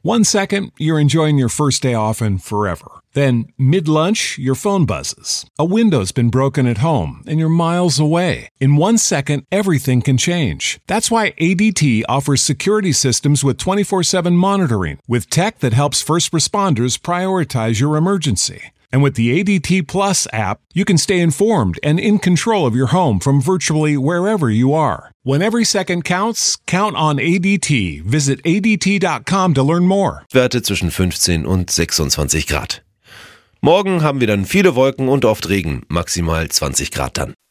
1 second, you're enjoying your first day off and forever. Then, mid-lunch, your phone buzzes. A window's been broken at home and you're miles away. In 1 second, everything can change. That's why ADT offers security systems with 24/7 monitoring, with tech that helps first responders prioritize your emergency. And with the ADT Plus app, you can stay informed and in control of your home from virtually wherever you are. When every second counts, count on ADT. Visit ADT.com to learn more. Werte zwischen 15 und 26 Grad. Morgen haben wir dann viele Wolken und oft Regen, maximal 20 Grad dann.